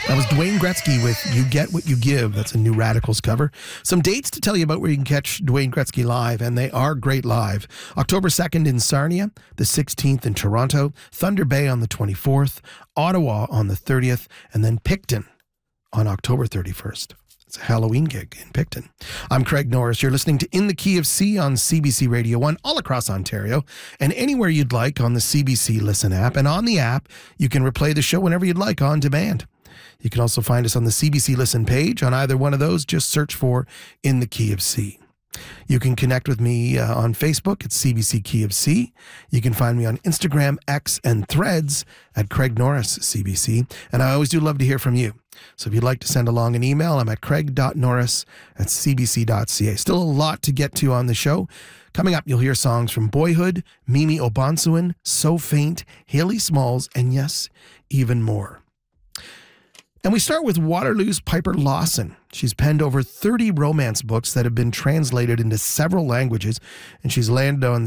That was Dwayne Gretzky with You Get What You Give. That's a New Radicals cover. Some dates to tell you about where you can catch Dwayne Gretzky live, and they are great live. October 2nd in Sarnia, the 16th in Toronto, Thunder Bay on the 24th, Ottawa on the 30th, and then Picton on October 31st. It's a Halloween gig in Picton. I'm Craig Norris. You're listening to In the Key of C on CBC Radio 1 all across Ontario and anywhere you'd like on the CBC Listen app. And on the app, you can replay the show whenever you'd like on demand. You can also find us on the CBC Listen page. On either one of those, just search for In the Key of C. You can connect with me on Facebook at CBC Key of C. You can find me on Instagram, X, and Threads at Craig Norris CBC. And I always do love to hear from you. So if you'd like to send along an email, I'm at craig.norris@cbc.ca. Still a lot to get to on the show. Coming up, you'll hear songs from Boyhood, Mimi Obansuin, So Faint, Haley Smalls, and yes, even more. And we start with Waterloo's Piper Lawson. She's penned over 30 romance books that have been translated into several languages, and she's landed on